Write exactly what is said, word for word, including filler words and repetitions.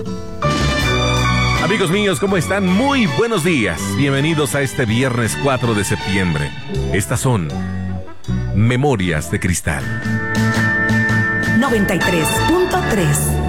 Amigos míos, ¿cómo están? Muy buenos días. Bienvenidos a este viernes cuatro de septiembre. Estas son Memorias de Cristal. noventa y tres punto tres